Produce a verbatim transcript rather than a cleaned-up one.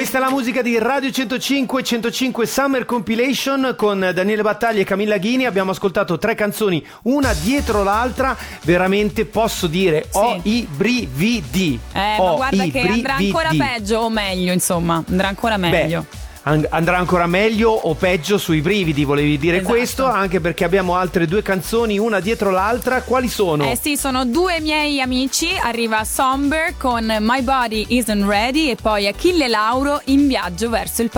Questa è la musica di Radio centocinque centocinque Summer Compilation con Daniele Battaglia e Camilla Ghini. Abbiamo ascoltato tre canzoni, una dietro l'altra. Veramente posso dire, sì, ho i brividi. Eh, ho ma guarda i che brividi. andrà ancora peggio o meglio, insomma, andrà ancora meglio. Beh, andrà ancora meglio o peggio sui brividi, volevi dire, esatto, questo, anche perché abbiamo altre due canzoni una dietro l'altra. Quali sono? Eh sì, sono due miei amici. Arriva Somber con My Body Isn't Ready e poi Achille Lauro In viaggio verso il